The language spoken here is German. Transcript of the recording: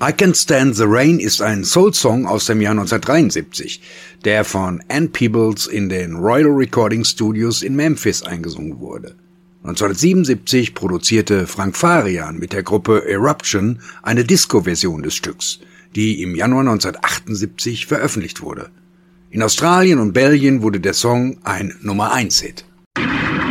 I Can't Stand the Rain ist ein Soul-Song aus dem Jahr 1973, der von Ann Peebles in den Royal Recording Studios in Memphis eingesungen wurde. 1977 produzierte Frank Farian mit der Gruppe Eruption eine Disco-Version des Stücks, die im Januar 1978 veröffentlicht wurde. In Australien und Belgien wurde der Song ein Nummer-1-Hit.